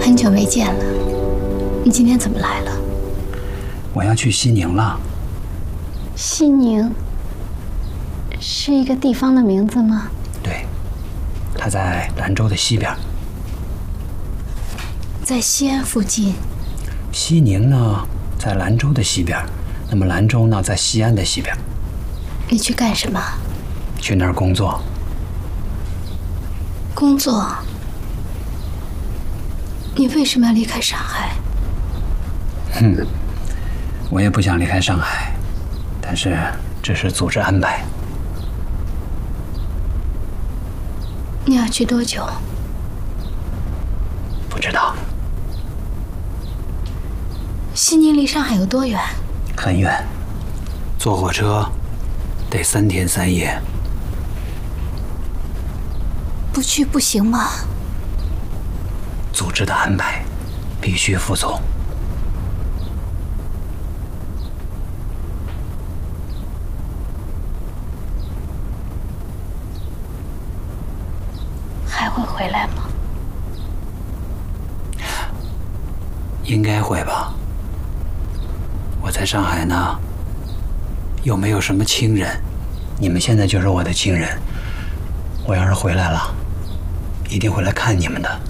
很久没见了，你今天怎么来了？ 我要去西宁了。 西宁是一个地方的名字吗？ 对，它在兰州的西边。 在西安附近。 西宁呢，在兰州的西边，那么兰州呢，在西安的西边。 你去干什么？ 去那儿工作。 工作？你为什么要离开上海？ 我也不想离开上海，但是这是组织安排。 你要去多久？ 不知道。 西宁离上海有多远？ 很远，坐火车得3天3夜。 不去不行吗？ 组织的安排，必须服从。 还会回来吗？ 应该会吧。我在上海呢，又没有什么亲人，你们现在就是我的亲人。我要是回来了，一定会来看你们的。